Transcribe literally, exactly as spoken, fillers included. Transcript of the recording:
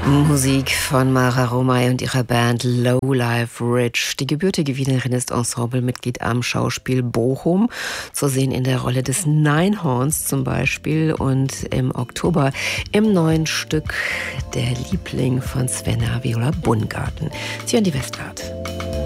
Musik von Mara Romay und ihrer Band Low Life Rich. Die gebürtige Wienerin ist Ensemblemitglied am Schauspiel Bochum, zu sehen in der Rolle des Neinhorns zum Beispiel und im Oktober im neuen Stück Der Liebling von Svenna Viola Bungarten. Sie hören die Westart.